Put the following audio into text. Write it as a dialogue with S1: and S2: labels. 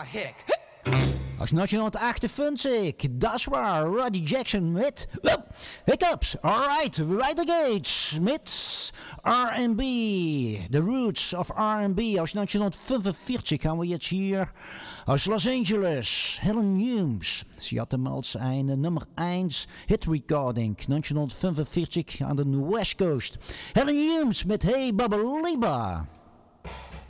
S1: Aus 1958, das war Roddy Jackson mit Hiccups. Alright, weiter geht's mit R&B. The Roots of R&B. Aus 1945 gaan we jetzt hier aus Los Angeles. Helen Humes. Sie hatte damals eine Nummer 1 Hit Recording. 1945 aan de West Coast. Helen Humes met Hey Baba Liba.